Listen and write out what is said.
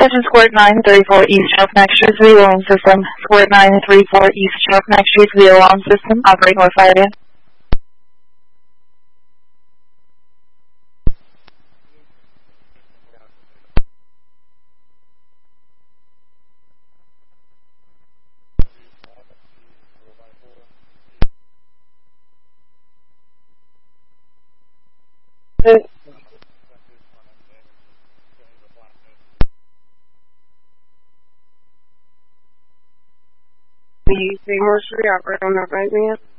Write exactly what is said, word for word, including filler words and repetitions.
Attention Squirt nine thirty-four East Chalconac Street to the alarm system. Squirt nine thirty-four East Chalconac Street to the alarm system. Operating with fire in. The Seymour Street operator on that right, man.